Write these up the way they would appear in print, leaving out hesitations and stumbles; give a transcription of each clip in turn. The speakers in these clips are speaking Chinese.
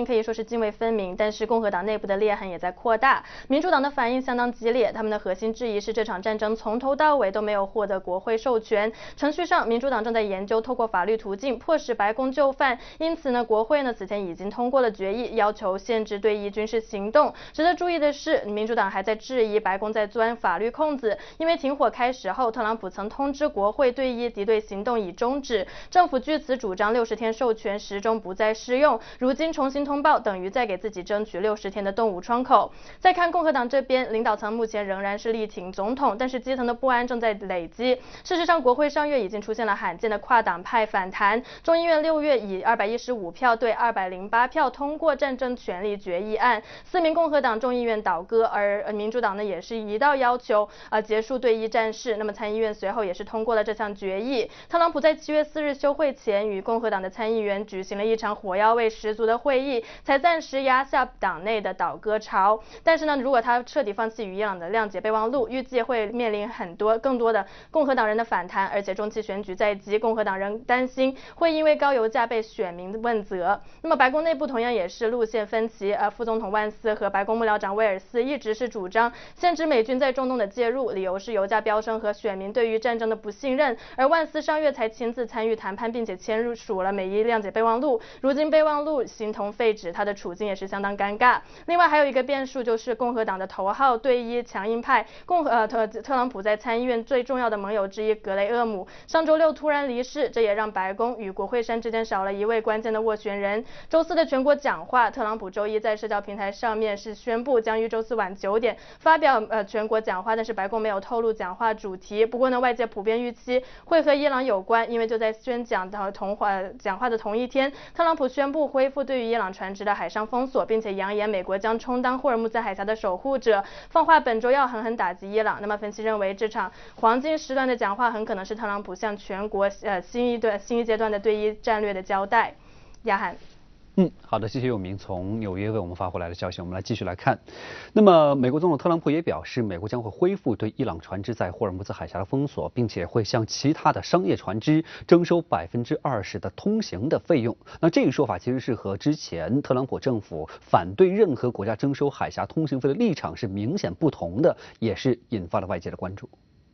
音可以说是泾渭分明，但是共和党内部的裂痕也在扩大。民主党的反应相当激烈，他们的核心质疑是这场战争从头到尾都没有获得国会授权。程序上，民主党正在研究透过法律途径迫使白宫就范，因此呢，国会呢此前已经通过了决议，要求限制对伊军事行动。值得注意的是，民主党还在质疑白宫在钻法律空子，因为停火开始后，特朗普曾通知国会对伊敌对行动已终止，政府据此主张60天授权始终不再适用。如今重新通报，等于再给自己争取60天的动武窗口。再看共和党这边，领导层目前仍然是力挺总统，但是基层的不安正在累积。事实上，国会上月已经出现了罕见的跨党派反弹，众议院6月以215票对208票通过战争权利决议案，4名共和党众议院倒戈，而民主党呢也是一道要求结束对伊战事。那么参议院随后也是通过了这项决议。特朗普在7月4日休会前与共和党的参议员举行了一场火药味十足的会议，才暂时压下党内的倒戈潮。但是呢，如果他彻底放弃与伊朗的谅解备忘录，预计会面临更多的共和党人的反弹，而且中期选举在即，共和党人担心会因为高油价被选民问责。那么白宫内部同样也是路线分歧，副总统万斯和白宫幕僚长威尔斯一直是主张限制美军在中东的介入，理由是油价飙升和选民对于战争的不信任。而万斯上月才亲自参与谈判，并且签署了美伊谅解备忘录，如今备忘录形同废纸，他的处境也是相当尴尬。另外还有一个变数就是共和党的头号对伊强硬派特朗普在参议院最重要的盟友之一格雷厄姆上周6突然离世，这也让白宫与国会山之间少了一位关键的斡旋人。周四的全国讲话，特朗普周一在社交平台上面是宣布将于周四晚9点发表全国讲话，但是白宫没有透露讲话主题。不过呢，外界普遍预期会和伊朗有关，因为就在宣讲的讲话的同一天，特朗普宣布恢复对于伊朗船只的海上封锁，并且扬言美国将充当霍尔木兹海峡的守护者，放话本周要狠狠打击伊朗。那么分析认为，这场黄金时段的讲话很可能是特朗普向全国新一阶段的对伊战略的交代。亚涵。 好的，谢谢佑明从纽约为我们发回来的消息，我们来继续来看。那么，美国总统特朗普也表示，美国将会恢复对伊朗船只在霍尔木兹海峡的封锁，并且会向其他的商业船只征收20%的通行的费用。那这个说法其实是和之前特朗普政府反对任何国家征收海峡通行费的立场是明显不同的，也是引发了外界的关注。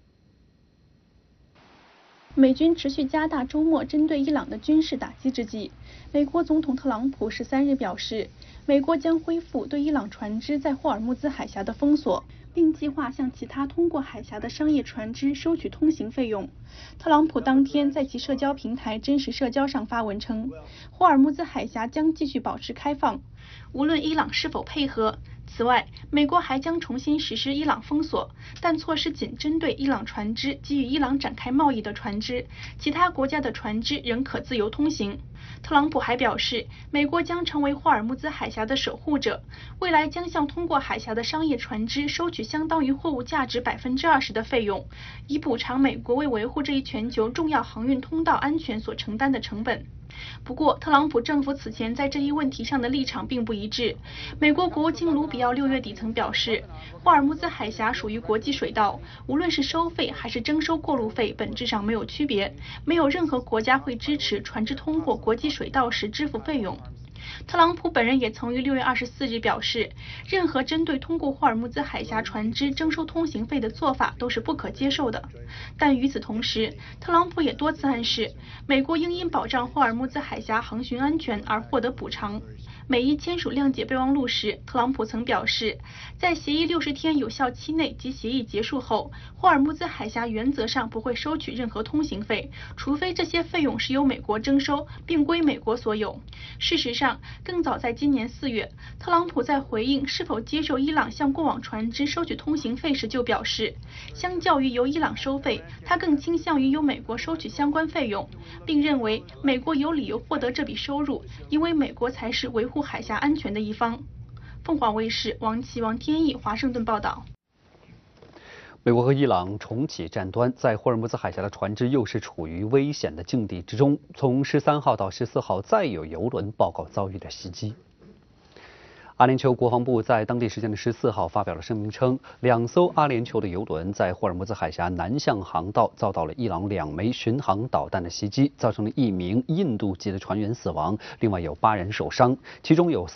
美军持续加大周末针对伊朗的军事打击之际，美国总统特朗普13日表示，美国将恢复对伊朗船只在霍尔木兹海峡的封锁，并计划向其他通过海峡的商业船只收取通行费用。特朗普当天在其社交平台真实社交上发文称，霍尔木兹海峡将继续保持开放，无论伊朗是否配合。此外，美国还将重新实施伊朗封锁，但措施仅针对伊朗船只及与伊朗展开贸易的船只，其他国家的船只仍可自由通行。特朗普还表示，美国将成为霍尔木兹海峡的守护者，未来将向通过海峡的商业船只收取相当于货物价值20%的费用，以补偿美国为维护这一全球重要航运通道安全所承担的成本。不过，特朗普政府此前在这一问题上的立场并不一致。美国国务卿卢比奥6月底曾表示，霍尔木兹海峡属于国际水道，无论是收费还是征收过路费，本质上没有区别，没有任何国家会支持船只通过国际水道时支付费用。特朗普本人也曾于6月24日表示，任何针对通过霍尔木兹海峡船只征收通行费的做法都是不可接受的。但与此同时，特朗普也多次暗示，美国应因保障霍尔木兹海峡航巡安全而获得补偿。美伊签署谅解备忘录时，特朗普曾表示，在协议60天有效期内及协议结束后，霍尔木兹海峡原则上不会收取任何通行费，除非这些费用是由美国征收并归美国所有。事实上，更早在今年4月，特朗普在回应是否接受伊朗向过往船只收取通行费时就表示，相较于由伊朗收费，他更倾向于由美国收取相关费用，并认为美国有理由获得这笔收入，因为美国才是维护海峡安全的一方。凤凰卫视王天意华盛顿报道。 美国和伊朗重启战端，在霍尔木兹海峡的船只又是处于危险的境地之中。从13号到14号，再有油轮报告遭遇了袭击。阿联酋国防部在当地时间的14号发表了声明称，2艘阿联酋的油轮在霍尔木兹海峡南向航道遭到了伊朗2枚巡航导弹的袭击，造成了1名印度籍的船员死亡，另外有8人受伤，其中有